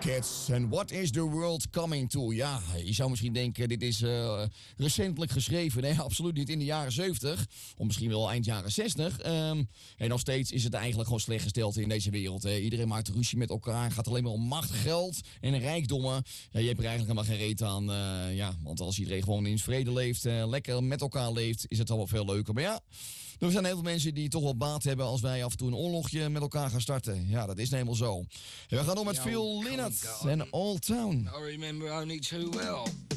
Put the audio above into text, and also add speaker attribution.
Speaker 1: Cats en What is the World Coming to? Ja, je zou misschien denken, dit is recentelijk geschreven. Nee, absoluut niet. In de jaren 70, of misschien wel eind jaren 60. En nog steeds is het eigenlijk gewoon slecht gesteld in deze wereld. Hè. Iedereen maakt ruzie met elkaar, gaat alleen maar om macht, geld en rijkdommen. Ja, je hebt er eigenlijk helemaal geen reet aan. Want als iedereen gewoon in vrede leeft, lekker met elkaar leeft, is het allemaal veel leuker. Maar ja, er zijn heel veel mensen die toch wel baat hebben als wij af en toe een oorlogje met elkaar gaan starten. Ja, dat is nou eenmaal zo. We gaan door met Phil Lynott en Old Town.
Speaker 2: I remember only too well.